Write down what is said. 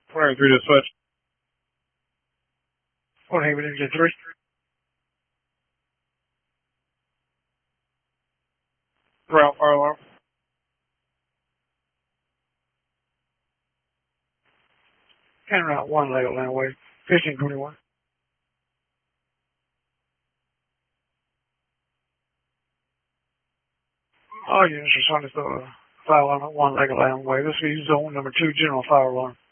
Fire 3 dispatch. 1 Haven Engine 3. Route fire alarm. En route 1 Lego Landway, 1521. All units responding to the fire alarm at 1 Lego Landway. This will be zone number 2 general fire alarm.